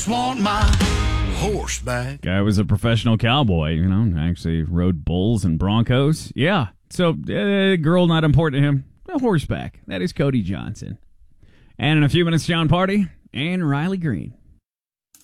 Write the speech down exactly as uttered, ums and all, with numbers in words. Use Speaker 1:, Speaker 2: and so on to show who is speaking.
Speaker 1: Want my horseback.
Speaker 2: Guy was a professional cowboy, you know, actually rode bulls and broncos. Yeah, so uh, girl not important to him. A horseback. That is Cody Johnson. And in a few minutes, John Party and Riley Green.